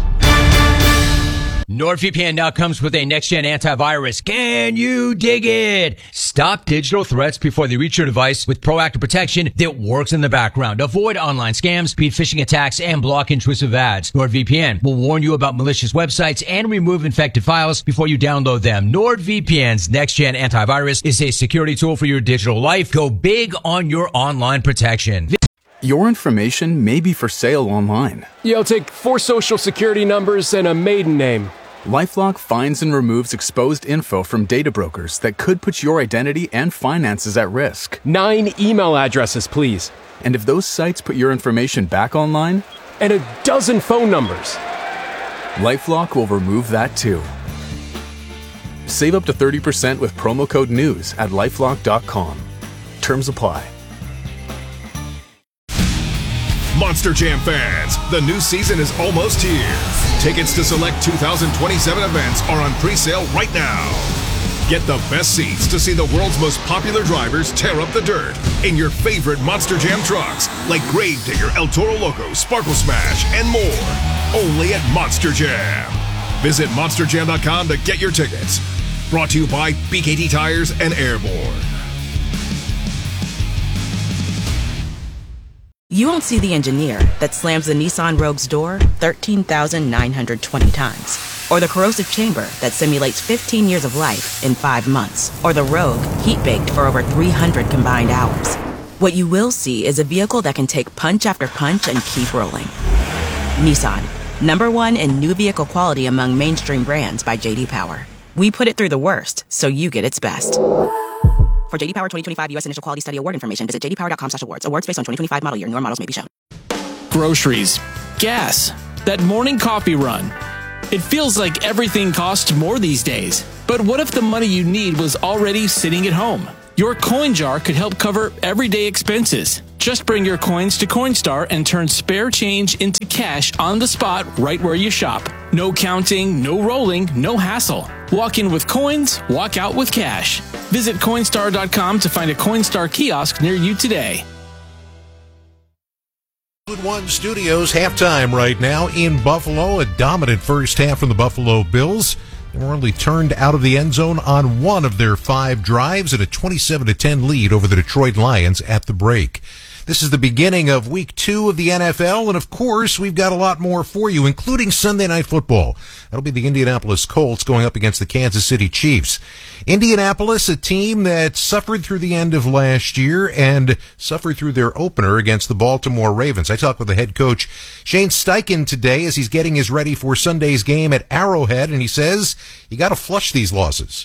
NordVPN now comes with a next-gen antivirus. Can you dig it? Stop digital threats before they reach your device with proactive protection that works in the background. Avoid online scams, speed phishing attacks, and block intrusive ads. NordVPN will warn you about malicious websites and remove infected files before you download them. NordVPN's next-gen antivirus is a security tool for your digital life. Go big on your online protection. Your information may be for sale online. Yeah, I'll take four social security numbers and a maiden name. LifeLock finds and removes exposed info from data brokers that could put your identity and finances at risk. Nine email addresses, please. And if those sites put your information back online? And a dozen phone numbers. LifeLock will remove that too. Save up to thirty percent with promo code NEWS at LifeLock dot com. Terms apply. Monster Jam fans, the new season is almost here. Tickets to select two thousand twenty-seven events are on pre-sale right now. Get the best seats to see the world's most popular drivers tear up the dirt in your favorite Monster Jam trucks like Gravedigger, El Toro Loco, Sparkle Smash, and more. Only at Monster Jam. Visit monster jam dot com to get your tickets. Brought to you by B K T Tires and Airborne. You won't see the engineer that slams the Nissan Rogue's door thirteen thousand nine hundred twenty times. Or the corrosive chamber that simulates fifteen years of life in five months. Or the Rogue heat-baked for over three hundred combined hours. What you will see is a vehicle that can take punch after punch and keep rolling. Nissan, Number one in new vehicle quality among mainstream brands by J D Power. We put it through the worst, so you get its best. For J D Power twenty twenty-five U S Initial Quality Study Award information, visit j d power dot com slash awards. Awards based on twenty twenty-five model year. Newer models may be shown. Groceries, gas, that morning coffee run. It feels like everything costs more these days. But what if the money you need was already sitting at home? Your coin jar could help cover everyday expenses. Just bring your coins to Coinstar and turn spare change into cash on the spot right where you shop. No counting, no rolling, no hassle. Walk in with coins, walk out with cash. Visit Coinstar dot com to find a Coinstar kiosk near you today. One Studios halftime right now in Buffalo. A dominant first half from the Buffalo Bills. They were only turned out of the end zone on one of their five drives at a twenty-seven to ten lead over the Detroit Lions at the break. This is the beginning of week two of the N F L, and of course, we've got a lot more for you, including Sunday Night Football. That'll be the Indianapolis Colts going up against the Kansas City Chiefs. Indianapolis, a team that suffered through the end of last year and suffered through their opener against the Baltimore Ravens. I talked with the head coach, Shane Steichen, today as he's getting his ready for Sunday's game at Arrowhead, and he says you got to flush these losses.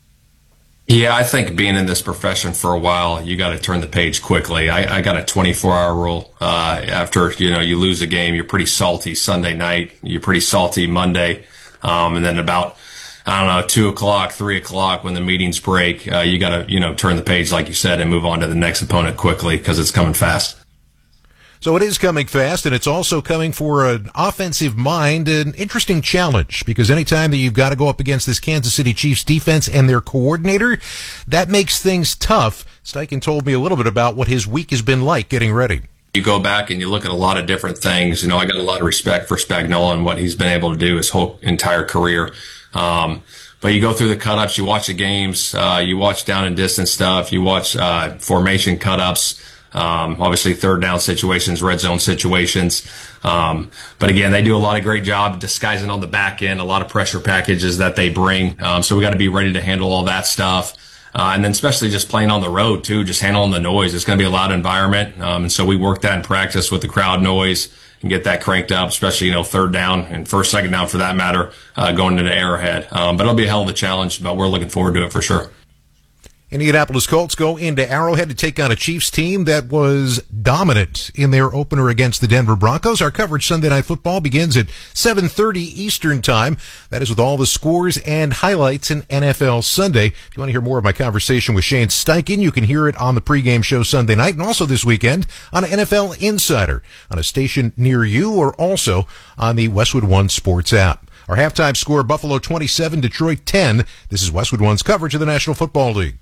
Yeah, I think being in this profession for a while, you got to turn the page quickly. I, I got a twenty-four hour rule. Uh, after, you know, you lose a game, you're pretty salty Sunday night. You're pretty salty Monday. Um, and then about, I don't know, two o'clock, three o'clock when the meetings break, uh, you got to, you know, turn the page, like you said, and move on to the next opponent quickly because it's coming fast. So it is coming fast, and it's also coming for an offensive mind, an interesting challenge, because anytime that you've got to go up against this Kansas City Chiefs defense and their coordinator, that makes things tough. Steichen told me a little bit about what his week has been like getting ready. You go back and you look at a lot of different things. You know, I got a lot of respect for Spagnuolo and what he's been able to do his whole entire career. Um, but you go through the cut-ups, you watch the games, uh, you watch down and distance stuff, you watch uh, formation cut-ups. Um, obviously third down situations, red zone situations. Um, but again, they do a lot of great job disguising on the back end, a lot of pressure packages that they bring. Um, so we got to be ready to handle all that stuff. Uh, and then especially just playing on the road too, just handling the noise. It's going to be a loud environment. Um, and so we work that in practice with the crowd noise and get that cranked up, especially, you know, third down and first, second down for that matter, uh, going into Arrowhead. Um, but it'll be a hell of a challenge, but we're looking forward to it for sure. Indianapolis Colts go into Arrowhead to take on a Chiefs team that was dominant in their opener against the Denver Broncos. Our coverage Sunday Night Football begins at seven thirty Eastern Time. That is with all the scores and highlights in N F L Sunday. If you want to hear more of my conversation with Shane Steichen, you can hear it on the pregame show Sunday night and also this weekend on N F L Insider on a station near you or also on the Westwood One Sports app. Our halftime score, Buffalo twenty-seven, Detroit ten. This is Westwood One's coverage of the National Football League.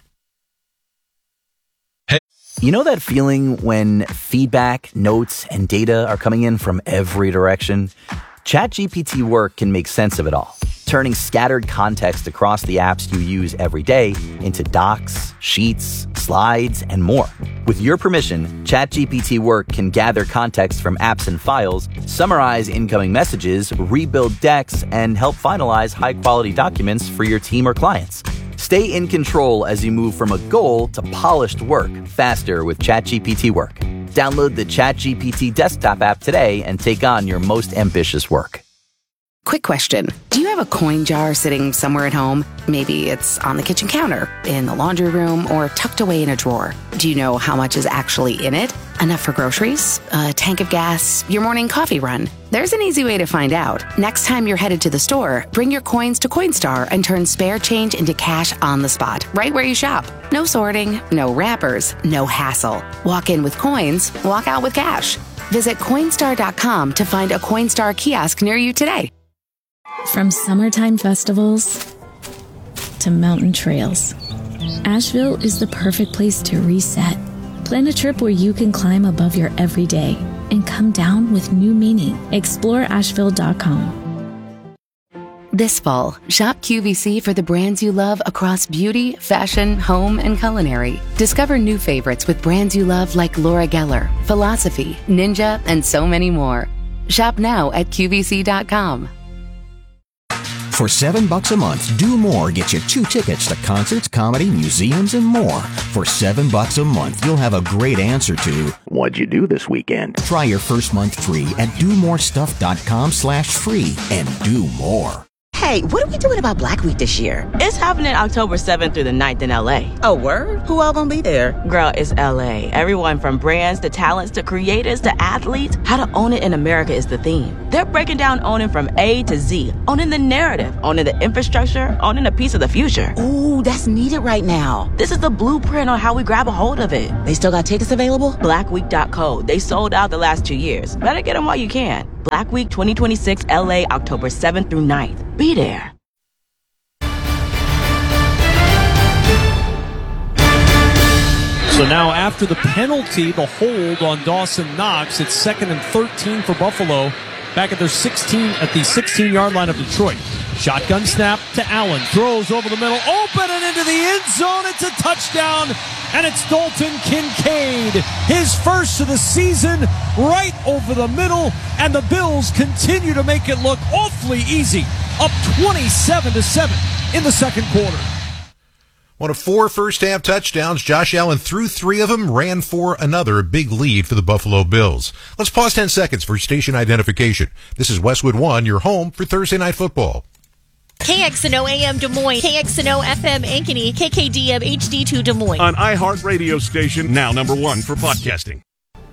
You know that feeling when feedback, notes, and data are coming in from every direction? ChatGPT Work can make sense of it all, turning scattered context across the apps you use every day into docs, sheets, slides, and more. With your permission, ChatGPT Work can gather context from apps and files, summarize incoming messages, rebuild decks, and help finalize high-quality documents for your team or clients. Stay in control as you move from a goal to polished work faster with ChatGPT Work. Download the ChatGPT desktop app today and take on your most ambitious work. Quick question. Do you have a coin jar sitting somewhere at home? Maybe it's on the kitchen counter, in the laundry room, or tucked away in a drawer. Do you know how much is actually in it? Enough for groceries? A tank of gas? Your morning coffee run? There's an easy way to find out. Next time you're headed to the store, bring your coins to Coinstar and turn spare change into cash on the spot, right where you shop. No sorting, no wrappers, no hassle. Walk in with coins, walk out with cash. Visit Coinstar dot com to find a Coinstar kiosk near you today. From summertime festivals to mountain trails, Asheville is the perfect place to reset. Plan a trip where you can climb above your everyday and come down with new meaning. Explore Asheville dot com. This fall, shop Q V C for the brands you love across beauty, fashion, home, and culinary. Discover new favorites with brands you love like Laura Geller, Philosophy, Ninja, and so many more. Shop now at Q V C dot com. For seven bucks a month, Do More gets you two tickets to concerts, comedy, museums, and more. For seven bucks a month, you'll have a great answer to, what'd you do this weekend? Try your first month free at domorestuff.com slash free and do more. Hey, what are we doing about Black Week this year? It's happening October seventh through the ninth in L A. Oh, word? Who all gonna be there? Girl, it's L A. Everyone from brands to talents to creators to athletes. How to own it in America is the theme. They're breaking down owning from A to Z. Owning the narrative, owning the infrastructure, owning a piece of the future. Ooh, that's needed right now. This is the blueprint on how we grab a hold of it. They still got tickets available? black week dot co. They sold out the last two years. Better get them while you can. Black Week twenty twenty-six L A, October seventh through ninth. Be there. So now after the penalty, the hold on Dawson Knox, it's second and thirteen for Buffalo. Back at their sixteen, at the sixteen-yard line of Detroit. Shotgun snap to Allen. Throws over the middle. Open and into the end zone. It's a touchdown. And it's Dalton Kincaid. His first of the season right over the middle. And the Bills continue to make it look awfully easy. Up twenty-seven to seven in the second quarter. One of four first-half touchdowns. Josh Allen threw three of them, ran for another. A big lead for the Buffalo Bills. Let's pause ten seconds for station identification. This is Westwood One, your home for Thursday Night Football. K X N O A M Des Moines, K X N O F M Ankeny, K K D M H D two Des Moines. On iHeartRadio station, now number one for podcasting.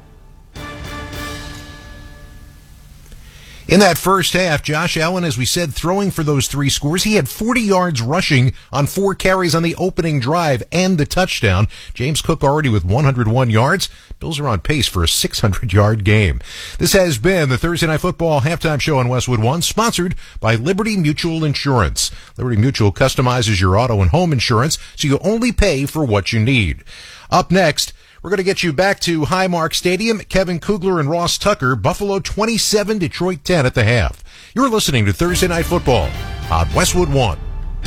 In that first half, Josh Allen, as we said, throwing for those three scores. He had forty yards rushing on four carries on the opening drive and the touchdown. James Cook already with one hundred one yards. Bills are on pace for a six hundred yard game. This has been the Thursday Night Football halftime show on Westwood One, sponsored by Liberty Mutual Insurance. Liberty Mutual customizes your auto and home insurance so you only pay for what you need. Up next, we're going to get you back to Highmark Stadium. Kevin Kugler and Ross Tucker, Buffalo twenty-seven, Detroit ten at the half. You're listening to Thursday Night Football on Westwood One.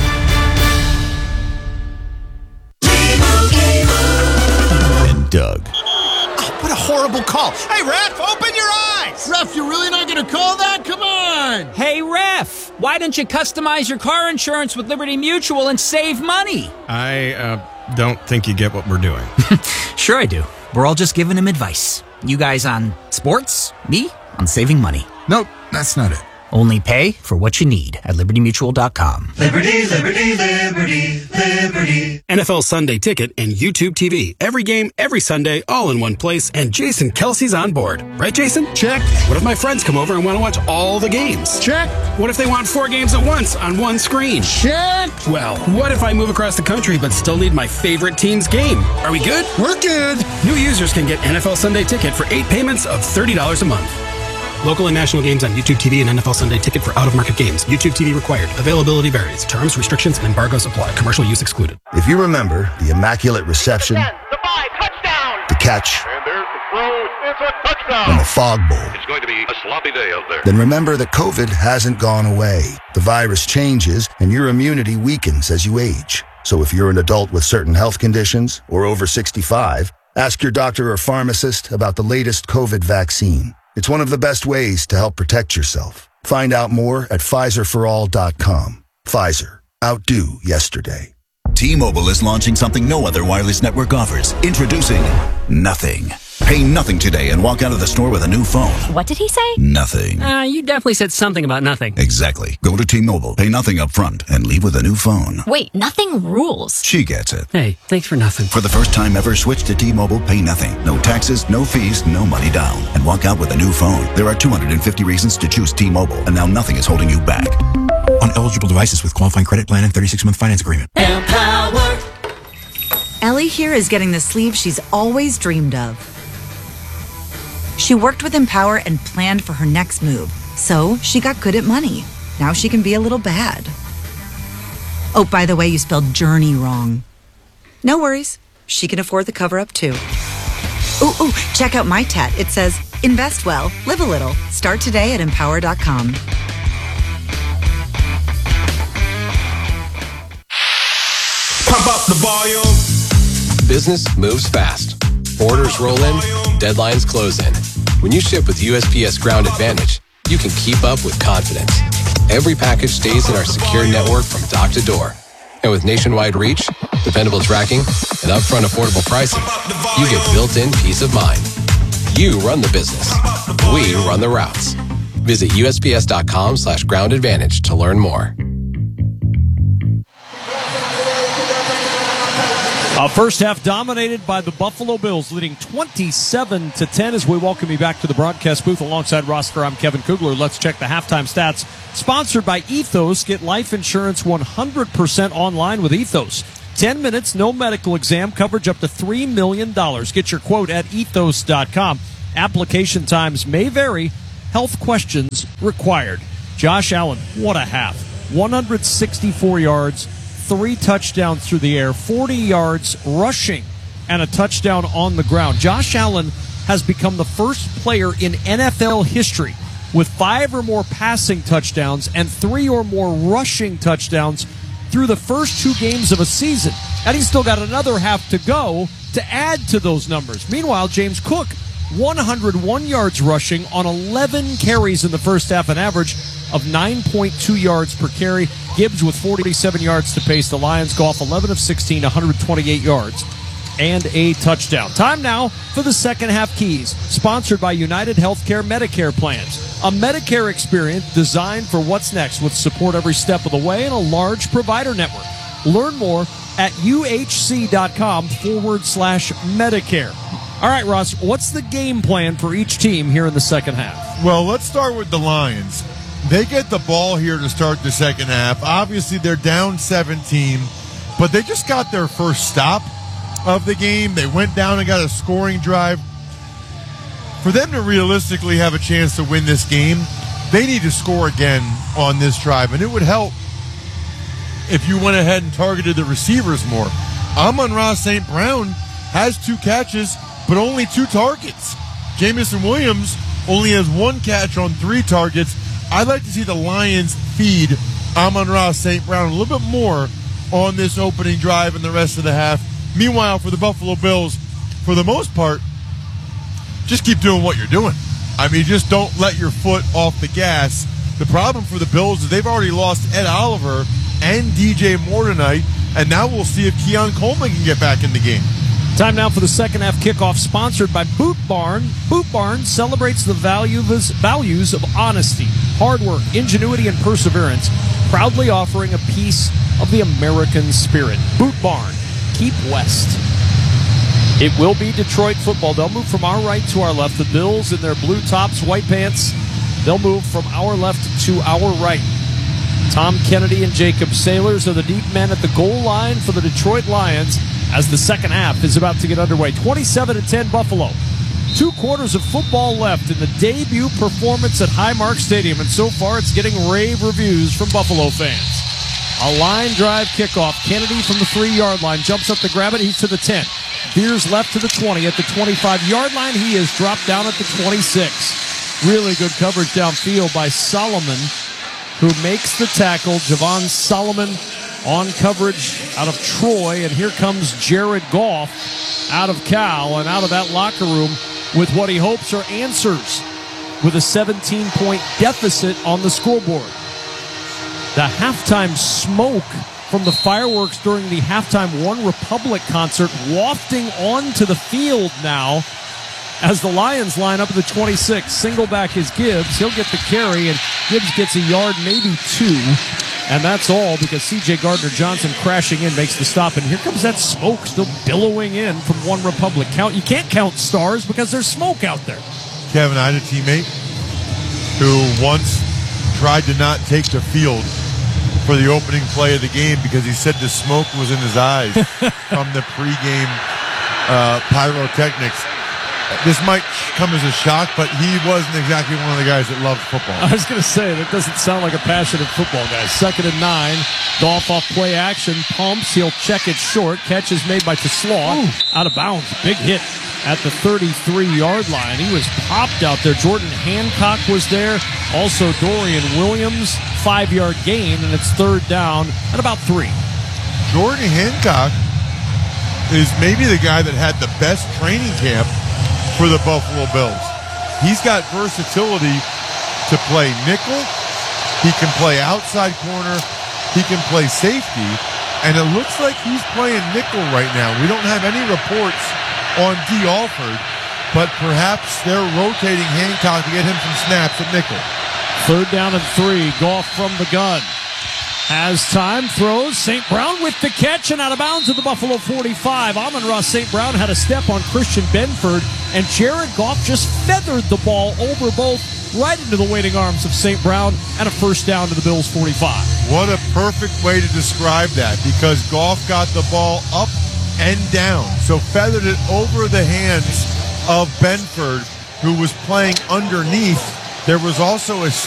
And Doug. Oh, what a horrible call. Hey, ref, open your eyes. Ref, you're really not going to call that? Come on. Hey, ref, why don't you customize your car insurance with Liberty Mutual and save money? I, uh... don't think you get what we're doing. Sure I do. We're all just giving him advice. You guys on sports, me on saving money. Nope, that's not it. Only pay for what you need at liberty mutual dot com. Liberty, Liberty, Liberty, Liberty. N F L Sunday Ticket and YouTube T V. Every game, every Sunday, all in one place. And Jason Kelsey's on board. Right, Jason? Check. What if my friends come over and want to watch all the games? Check. What if they want four games at once on one screen? Check. Well, what if I move across the country but still need my favorite team's game? Are we good? We're good. New users can get N F L Sunday Ticket for eight payments of thirty dollars a month. Local and national games on YouTube T V and N F L Sunday Ticket for out-of-market games. YouTube T V required. Availability varies. Terms, restrictions, and embargoes apply. Commercial use excluded. If you remember the immaculate reception, the five, touchdown, the catch, and there's the throw, it's a touchdown, and the fog bowl, it's going to be a sloppy day out there. Then remember that COVID hasn't gone away. The virus changes, and your immunity weakens as you age. So if you're an adult with certain health conditions or over sixty-five, ask your doctor or pharmacist about the latest COVID vaccine. It's one of the best ways to help protect yourself. Find out more at Pfizer for all dot com. Pfizer. Outdo yesterday. T-Mobile is launching something no other wireless network offers. Introducing Nothing. Pay nothing today and walk out of the store with a new phone. What did he say? Nothing. Uh, you definitely said something about nothing. Exactly. Go to T-Mobile, pay nothing up front, and leave with a new phone. Wait, nothing rules. She gets it. Hey, thanks for nothing. For the first time ever, switch to T-Mobile, pay nothing. No taxes, no fees, no money down. And walk out with a new phone. There are two hundred fifty reasons to choose T-Mobile, and now nothing is holding you back. On eligible devices with qualifying credit plan and thirty-six month finance agreement. Empower. Ellie here is getting the sleeve she's always dreamed of. She worked with Empower and planned for her next move, so she got good at money. Now she can be a little bad. Oh, by the way, you spelled journey wrong. No worries. She can afford the cover-up, too. Ooh, ooh, check out my tat. It says, invest well, live a little. Start today at empower dot com. Pump up the volume. Business moves fast. Orders roll in, deadlines close in. When you ship with U S P S Ground Advantage, you can keep up with confidence. every package stays in our secure network from dock to door. And with nationwide reach, dependable tracking, and upfront affordable pricing, you get built-in peace of mind. You run the business. We run the routes. Visit U S P S dot com slash ground advantage to learn more. Uh, first half dominated by the Buffalo Bills, leading twenty-seven to ten. As we welcome you back to the broadcast booth alongside roster, I'm Kevin Kugler. Let's check the halftime stats. Sponsored by Ethos. Get life insurance one hundred percent online with Ethos. ten minutes, no medical exam, coverage up to three million dollars. Get your quote at ethos dot com. Application times may vary. Health questions required. Josh Allen, what a half. one hundred sixty-four yards. Three touchdowns through the air, forty yards rushing, and a touchdown on the ground. Josh Allen has become the first player in N F L history with five or more passing touchdowns and three or more rushing touchdowns through the first two games of a season. And he's still got another half to go to add to those numbers. Meanwhile, James Cook, one hundred one yards rushing on eleven carries in the first half, an average of nine point two yards per carry. Gibbs with forty-seven yards to pace the Lions. Goff eleven of sixteen, one hundred twenty-eight yards and a touchdown. Time now for the second half keys, sponsored by United Healthcare Medicare Plans. A Medicare experience designed for what's next with support every step of the way and a large provider network. Learn more at uhc.com forward slash Medicare. All right, Ross, what's the game plan for each team here in the second half? Well, let's start with the Lions. They get the ball here to start the second half. Obviously, they're down seventeen, but they just got their first stop of the game. They went down and got a scoring drive. For them to realistically have a chance to win this game, they need to score again on this drive, and it would help if you went ahead and targeted the receivers more. Amon-Ra Saint Brown has two catches, but only two targets. Jamison Williams only has one catch on three targets. I'd like to see the Lions feed Amon-Ra Saint Brown a little bit more on this opening drive and the rest of the half. Meanwhile, for the Buffalo Bills, for the most part, just keep doing what you're doing. I mean, just don't let your foot off the gas. The problem for the Bills is they've already lost Ed Oliver and D J Moore tonight, and now we'll see if Keon Coleman can get back in the game. Time now for the second half kickoff, sponsored by Boot Barn. Boot Barn celebrates the values, values of honesty, hard work, ingenuity, and perseverance, proudly offering a piece of the American spirit. Boot Barn, keep west. It will be Detroit football. They'll move from our right to our left. The Bills in their blue tops, white pants, they'll move from our left to our right. Tom Kennedy and Jacob Sailors are the deep men at the goal line for the Detroit Lions as the second half is about to get underway. twenty-seven to ten Buffalo. Two quarters of football left in the debut performance at Highmark Stadium, and so far it's getting rave reviews from Buffalo fans. A line drive kickoff. Kennedy from the three-yard line jumps up to grab it. He's to the ten. Veers left to the twenty. At the twenty-five-yard line, he is dropped down at the twenty-six. Really good coverage downfield by Solomon, who makes the tackle. Javon Solomon on coverage out of Troy, and here comes Jared Goff out of Cal and out of that locker room with what he hopes are answers with a seventeen-point deficit on the scoreboard. The halftime smoke from the fireworks during the halftime One Republic concert wafting onto the field now as the Lions line up at the twenty-six. Single back is Gibbs. He'll get the carry, and Gibbs gets a yard, maybe two. And that's all because C J Gardner-Johnson crashing in makes the stop. And here comes that smoke still billowing in from One Republic. Count You can't count stars because there's smoke out there. Kevin, I had a teammate who once tried to not take the field for the opening play of the game because he said the smoke was in his eyes from the pregame uh, pyrotechnics. This might come as a shock, but he wasn't exactly one of the guys that loved football. I was going to say, that doesn't sound like a passionate football guy. Second and nine. Goff off play action. Pumps. He'll check it short. Catch is made by Teslaw. Out of bounds. Big hit at the thirty-three-yard line. He was popped out there. Jordan Hancock was there. Also Dorian Williams. Five-yard gain, and it's third down at about three. Jordan Hancock is maybe the guy that had the best training camp for the Buffalo Bills. He's got versatility to play nickel, He can play outside corner. He can play safety. And it looks like he's playing nickel right now. We don't have any reports on D. Alford, but perhaps they're rotating Hancock to get him some snaps at nickel. Third down and three. Goff from the gun. Has time, throws. Saint Brown with the catch and out of bounds at the Buffalo forty-five. Amon-Ra Saint Brown had a step on Christian Benford, and Jared Goff just feathered the ball over both right into the waiting arms of Saint Brown and a first down to the Bills forty-five. What a perfect way to describe that, because Goff got the ball up and down, so feathered it over the hands of Benford, who was playing underneath. There was also a